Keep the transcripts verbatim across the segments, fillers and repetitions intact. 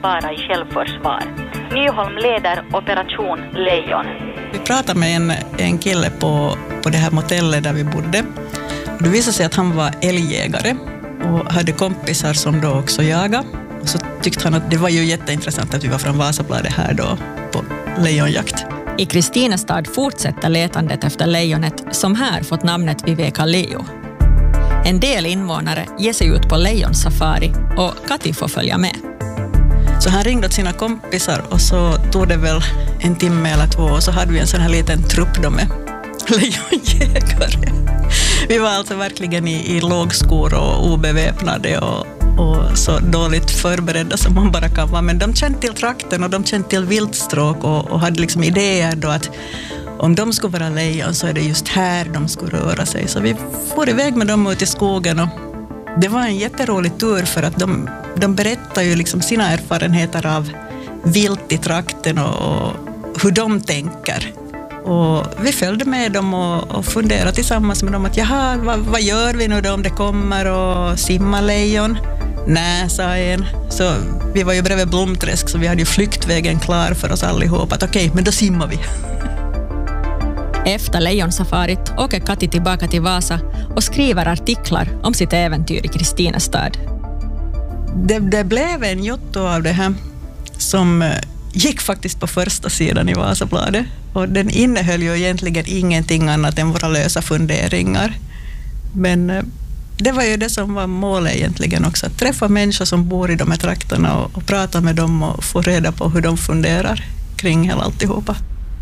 Bara i självförsvar. Nyholm leder operation Lejon. Vi pratade med en, en kille på, på det här motellet där vi bodde. Och det visade sig att han var älgjägare och hade kompisar som då också jagade. Och så tyckte han att det var ju jätteintressant att vi var från Vasabladet här då på lejonjakt. I Kristinestad fortsätter letandet efter lejonet som här fått namnet Vivekaleo. En del invånare ger sig ut på lejonsafari och Kati får följa med. Så han ringde åt sina kompisar och så tog det väl en timme eller två och så hade vi en sån här liten trupp då med lejonjägare. Vi var alltså verkligen i, i lågskor och obeväpnade och, och så dåligt förberedda som man bara kan vara. Men de kände till trakten och de kände till viltstråk och, och hade liksom idéer då att om de skulle vara lejon så är det just här de skulle röra sig. Så vi får iväg med dem ut i skogen och det var en jätterolig tur för att de, de berättar ju liksom sina erfarenheter av vilt i trakten och, och hur de tänker. Och vi följde med dem och, och funderade tillsammans med dem att jaha, vad, vad gör vi nu då om det kommer och simma lejon? Nej, sa en. Så vi var ju bredvid Blomträsk så vi hade ju flyktvägen klar för oss allihop att okej, okay, men då simmar vi. Efter lejonsafarit åker Kati tillbaka till Vasa och skriver artiklar om sitt äventyr i Kristinestad. Det, det blev en jotto av det här som gick faktiskt på första sidan i Vasabladet. Och den innehöll ju egentligen ingenting annat än våra lösa funderingar. Men det var ju det som var målet egentligen också. Att träffa människor som bor i de här trakterna och, och prata med dem och få reda på hur de funderar kring hela alltihopa.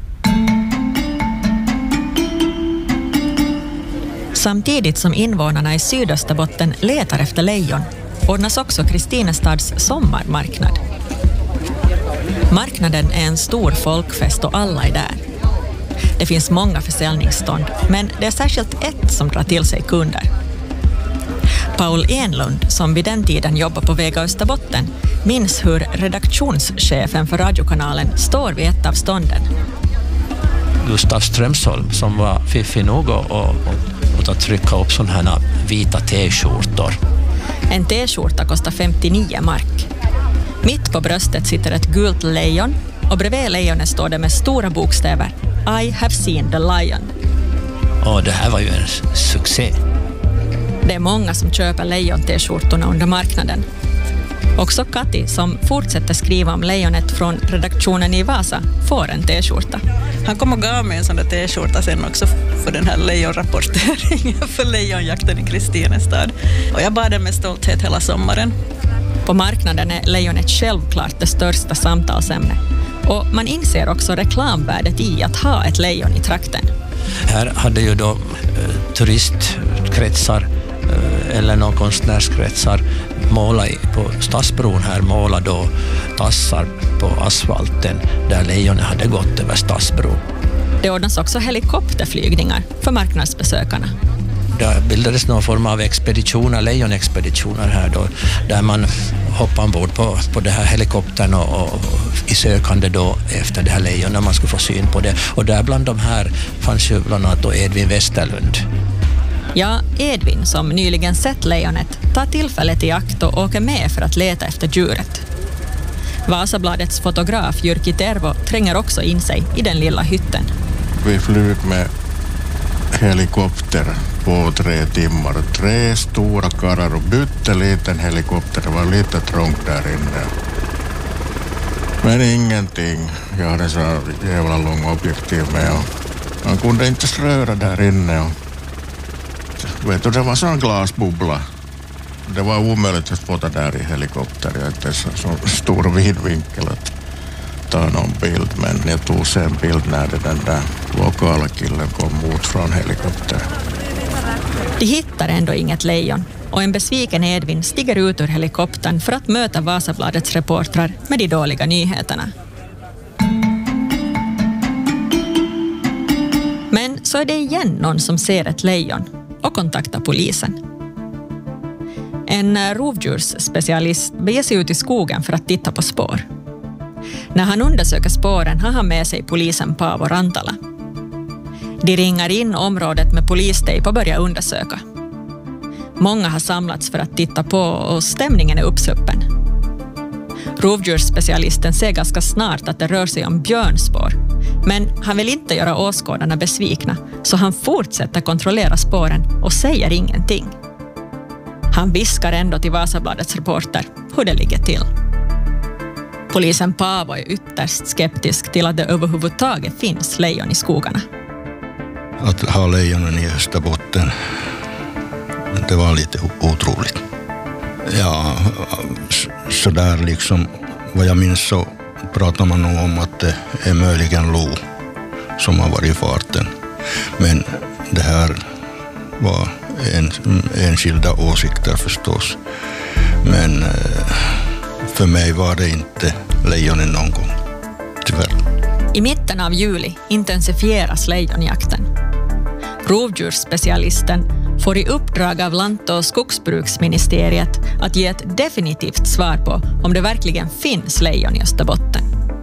Samtidigt som invånarna i Sydösterbotten letar efter lejon ordnas också Kristinestads sommarmarknad. Marknaden är en stor folkfest och alla är där. Det finns många försäljningsstånd, men det är särskilt ett som drar till sig kunder. Paul Enlund, som vid den tiden jobbar på Vega Österbotten, minns hur redaktionschefen för radiokanalen står vid ett av stånden. Gustav Strömsholm som var fiffig nog och, och, och att trycka upp sådana här vita t-skjortor. En t-skjorta kostar femtionio mark. Mitt på bröstet sitter ett gult lejon och bredvid lejonet står det med stora bokstäver I have seen the lion. Och det här var ju en succé. Det är många som köper lejon-t-skjortorna under marknaden. Också Kati, som fortsätter skriva om lejonet från redaktionen i Vasa, får en t-skjorta. Han kom och gav mig en sån där t-skjorta sen också för den här lejonrapporteringen för lejonjakten i Kristinestad. Och jag bad den med stolthet hela sommaren. På marknaden är lejonet självklart det största samtalsämne. Och man inser också reklamvärdet i att ha ett lejon i trakten. Här hade ju då eh, turistkretsar eh, eller någon konstnärskretsar måla på Stadsbron här, måla då tassar på asfalten där lejonen hade gått över Stadsbron. Det ordnas också helikopterflygningar för marknadsbesökarna. Det bildades någon form av expeditioner, lejonexpeditioner här då, där man hoppade ombord på, på det här helikoptern och, och, och i sökande då efter det här lejon när man skulle få syn på det. Och där bland de här fanns ju bland annat då Edvin Westerlund. Ja, Edvin som nyligen sett lejonet tar tillfället i akt och åker med för att leta efter djuret. Vasabladets fotograf Jyrki Tervo tränger också in sig i den lilla hytten. Vi flög med helikopter på tre timmar. Tre stora karrar och bytte liten helikopter. Det var lite trångt där inne. Men ingenting. Jag hade så jävla lång objektiv med och man kunde inte röra där inne. Och, vet du, det var sån glasbubbla. Det var omöjligt att fota där i helikopter. Det är så, så stor vidvinkel att ta någon bild. Men jag tog sen bild när den där lokala killen kom ut från helikopter. De hittar ändå inget lejon och en besviken Edvin stiger ut ur helikoptern för att möta Vasabladets reportrar med de dåliga nyheterna. Men så är det igen någon som ser ett lejon och kontaktar polisen. En rovdjursspecialist beger sig ut i skogen för att titta på spår. När han undersöker spåren har han med sig polisen Paavo Rantala. De ringar in området med polistejp och börjar undersöka. Många har samlats för att titta på och stämningen är uppsluppen. Rovdjursspecialisten ser ganska snart att det rör sig om björnspår. Men han vill inte göra åskådarna besvikna, så han fortsätter kontrollera spåren och säger ingenting. Han viskar ändå till Vasabladets reporter hur det ligger till. Polisen Paavo är ytterst skeptisk till att det överhuvudtaget finns lejon i skogarna. Att ha lejonen i Österbotten, det var lite otroligt. Ja, så där liksom, vad jag minns så pratar man nog om att det är möjligen lo som har varit i farten. Men det här var en, enskilda åsikter förstås. Men för mig var det inte lejonen någon gång, tyvärr. I mitten av juli intensifieras lejonjakten. Rovdjursspecialisten får i uppdrag av Lant- och skogsbruksministeriet att ge ett definitivt svar på om det verkligen finns lejon i Österbotten.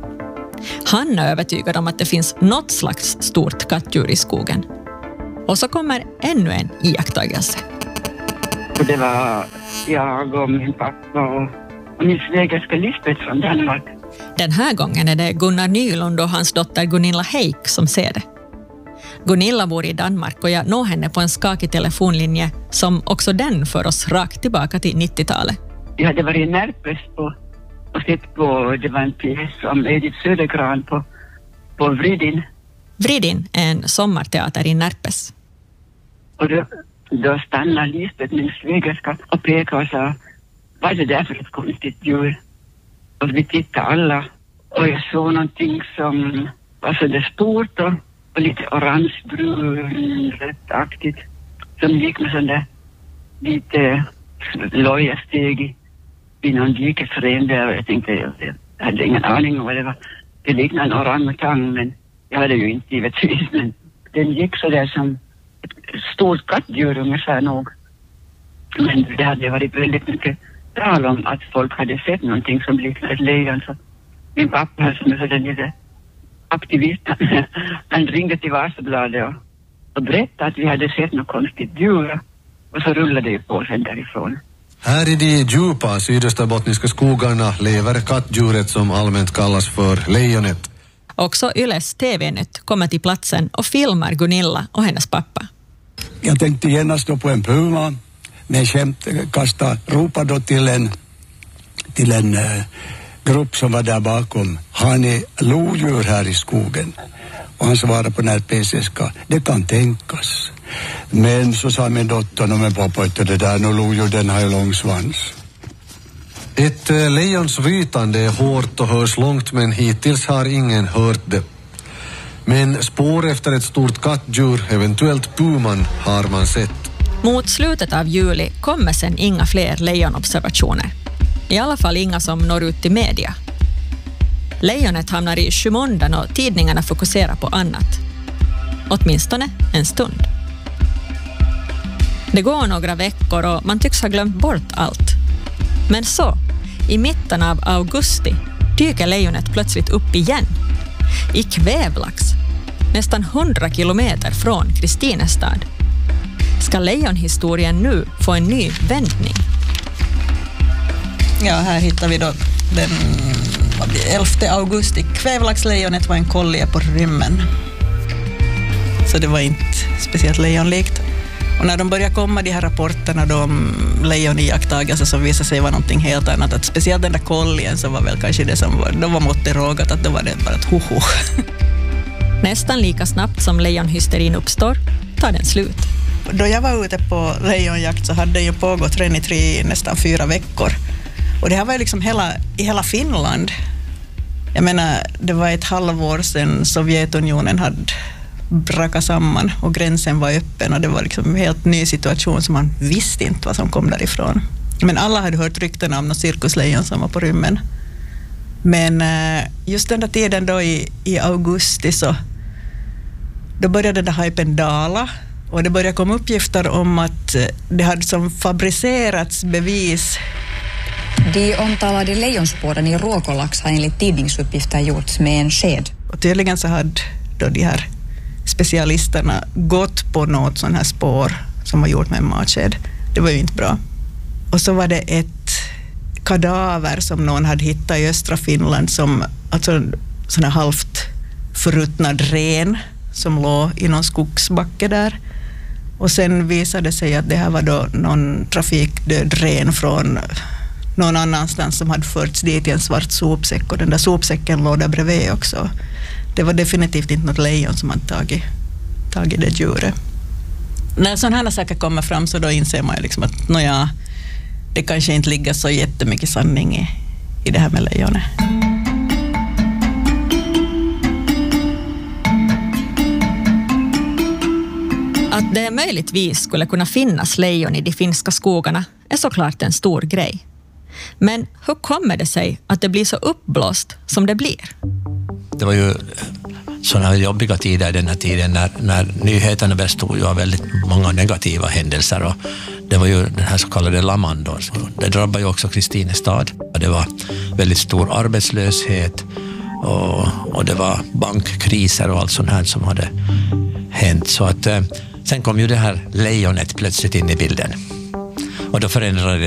Han är övertygad om att det finns något slags stort kattdjur i skogen. Och så kommer ännu en iakttagelse. Det var jag och min pappa och, och min svägerska Lisbeth från Danmark. Den här gången är det Gunnar Nylund och hans dotter Gunilla Heik som ser det. Gunilla bor i Danmark och jag når henne på en skakig telefonlinje som också den för oss rakt tillbaka till nittiotalet. Jag hade varit i Närpes på, och sett på, det var en pjäs om Edith Södergran på, på Vridin. Vridin är en sommarteater i Närpes. Och då, då stannade Lisbeth, min svägerska, och pekade och sa, vad är det där för ett konstigt djur? Och vi tittade alla och jag såg någonting som var så det stort och, och lite orangebrun, rödaktigt, som gick med sån där lite loja steg i någon dikesren där, och jag tänkte, jag hade ingen aning om vad det var. Det liknade en orangutang, men jag hade ju inte givetvis, men den gick så där som ett stort kattdjur ungefär nog. Men det hade varit väldigt mycket tal om att folk hade sett någonting som liknade ett lejon. Så min pappa som är sådär lite aktivist, han ringde till Vasabladet och, och berättade att vi hade sett något konstigt djur. Och så rullade det på sen därifrån. Här i de djupa sydösterbottniska skogarna lever kattdjuret som allmänt kallas för lejonet. Också Yles T V-nytt kommer till platsen och filmar Gunilla och hennes pappa. Jag tänkte genast då på en puma med skämt kasta, ropa då till en, till en uh, grupp som var där bakom. Har ni lodjur här i skogen? Och han svarade på närpesiska, det kan tänkas. Men så sa min dotter, men pappa, inte det där, no lodjur, den har ju lång svans. Ett äh, lejons rytande är hårt och hörs långt, men hittills har ingen hört det. Men spår efter ett stort kattdjur, eventuellt puman, har man sett. Mot slutet av juli kommer sen inga fler lejonobservationer. I alla fall inga som når ut till media. Lejonet hamnar i skymundan och tidningarna fokuserar på annat. Åtminstone en stund. Det går några veckor och man tycks ha glömt bort allt. Men så, i mitten av augusti, dyker lejonet plötsligt upp igen. I Kvävlax, nästan hundra kilometer från Kristinestad. Ska lejonhistorien nu få en ny vändning? Ja, här hittar vi då den elfte augusti. Kvävlaxlejonet var en kollie på rymmen. Så det var inte speciellt lejonlikt. Och när de börjar komma, de här rapporterna då om lejoniakttagelser, så visar sig vara någonting helt annat. Att speciellt den där kollien så var väl kanske det som var, då var måttet rågat, att då var det bara ett hoho. Nästan lika snabbt som lejonhysterin uppstår tar den slut. Då jag var ute på lejonjakt så hade det ju pågått redan i tre, nästan fyra veckor. Och det här var ju liksom hela, i hela Finland. Jag menar, det var ett halvår sedan Sovjetunionen hade brakat samman och gränsen var öppen, och det var liksom en helt ny situation som man visste inte vad som kom därifrån. Men alla hade hört rykten om något cirkuslejon som var på rymmen. Men just den där tiden då i, i augusti så då började den där hypen dala, och det började komma uppgifter om att det hade som fabricerats bevis. De omtalade lejonspåren i Ruokolax har enligt tidningsuppgifter gjorts med en sked. Och tydligen så hade då de här specialisterna gått på något sån här spår som var gjort med en matsked. Det var ju inte bra. Och så var det ett kadaver som någon hade hittat i östra Finland, som alltså sån här halvt förruttnad ren som låg i någon skogsbacke där. Och sen visade det sig att det här var då någon trafikdöd ren från någon annanstans som hade förts dit i en svart sopsäck, och den där sopsäcken låg där bredvid också. Det var definitivt inte något lejon som hade tagit, tagit det djuret. När sådana här saker kommer fram så då inser man ju liksom att nåja, det kanske inte ligger så jättemycket sanning i, i det här med lejonet. Att det möjligtvis skulle kunna finnas lejon i de finska skogarna är såklart en stor grej. Men hur kommer det sig att det blir så uppblåst som det blir? Det var ju sådana jobbiga tider den här tiden när, när nyheterna bestod ju av väldigt många negativa händelser, och det var ju den här så kallade laman då. Det drabbade ju också Kristinestad. Det var väldigt stor arbetslöshet och, och det var bankkriser och allt sånt här som hade hänt. Så att sen kom ju det här lejonet plötsligt in i bilden. Och då förändrade